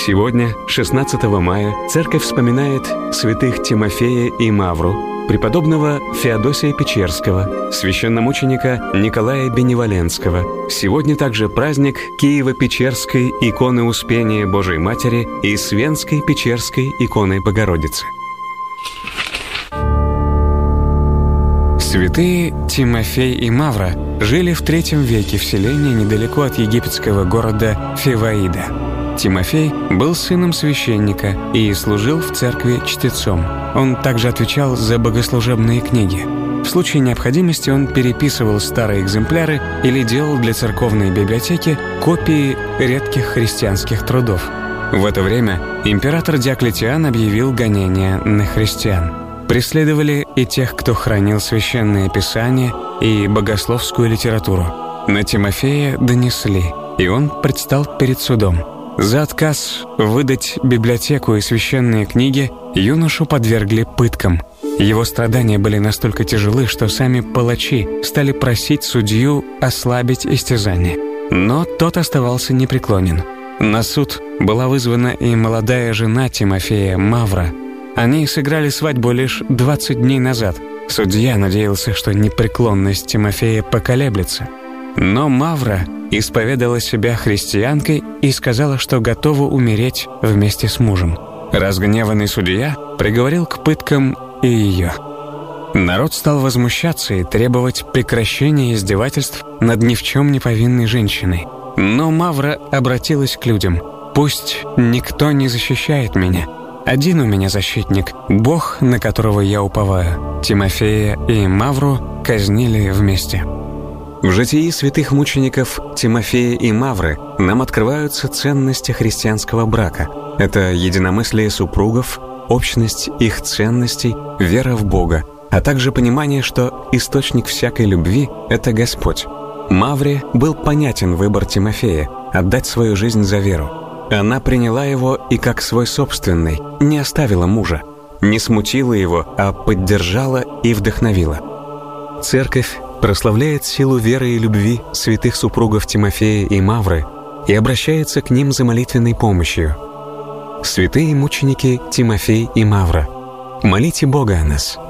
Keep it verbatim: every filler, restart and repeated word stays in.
Сегодня, шестнадцатого мая, Церковь вспоминает святых Тимофея и Мавру, преподобного Феодосия Печерского, священномученика Николая Беневоленского. Сегодня также праздник Киево-Печерской иконы Успения Божией Матери и Свенской Печерской иконы Богородицы. Святые Тимофей и Мавра жили в третьем веке в селении недалеко от египетского города Фиваида. Тимофей был сыном священника и служил в церкви чтецом. Он также отвечал за богослужебные книги. В случае необходимости он переписывал старые экземпляры или делал для церковной библиотеки копии редких христианских трудов. В это время император Диоклетиан объявил гонения на христиан. Преследовали и тех, кто хранил священное писание и богословскую литературу. На Тимофея донесли, и он предстал перед судом. За отказ выдать библиотеку и священные книги юношу подвергли пыткам. Его страдания были настолько тяжелы, что сами палачи стали просить судью ослабить истязание. Но тот оставался непреклонен. На суд была вызвана и молодая жена Тимофея, Мавра. Они сыграли свадьбу лишь двадцать дней назад. Судья надеялся, что непреклонность Тимофея поколеблется. Но Мавра исповедала себя христианкой и сказала, что готова умереть вместе с мужем. Разгневанный судья приговорил к пыткам и ее. Народ стал возмущаться и требовать прекращения издевательств над ни в чем не повинной женщиной. Но Мавра обратилась к людям: «Пусть никто не защищает меня. Один у меня защитник — Бог, на которого я уповаю». Тимофея и Мавру казнили вместе. В житии святых мучеников Тимофея и Мавры нам открываются ценности христианского брака. Это единомыслие супругов, общность их ценностей, вера в Бога, а также понимание, что источник всякой любви — это Господь. Мавре был понятен выбор Тимофея — отдать свою жизнь за веру. Она приняла его и как свой собственный, не оставила мужа, не смутила его, а поддержала и вдохновила. Церковь прославляет силу веры и любви святых супругов Тимофея и Мавры и обращается к ним за молитвенной помощью. Святые мученики Тимофей и Мавра, молите Бога о нас.